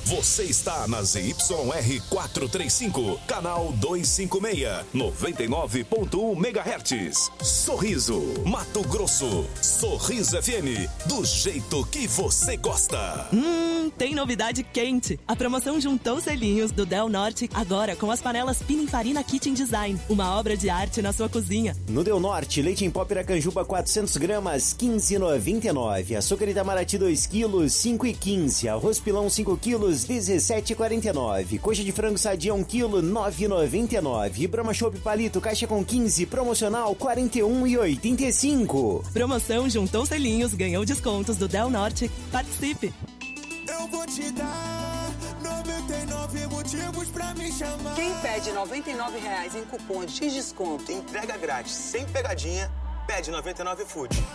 Você está na ZYR 435, canal 256, 99.1 MHz. Sorriso, Mato Grosso. Sorriso FM, do jeito que você gosta. Tem novidade quente. A promoção juntou selinhos do Del Norte, agora com as panelas Pininfarina Kitchen Design. Uma obra de arte na sua cozinha. No Del Norte, leite em pó Piracanjuba 400 gramas, 15,99. Açúcar Itamaraty 2 quilos, 5,15. Arroz pilão 5 quilos, 17,49. Coxa de frango sadia 1 quilo, 9,99. E Brahma Chopp Palito, caixa com 15, promocional 41,85. Promoção juntou selinhos, ganhou descontos do Del Norte. Participe! Eu vou te dar 99 motivos pra me chamar. Quem pede R$99 em cupom de desconto e entrega grátis sem pegadinha, pede 99 Food.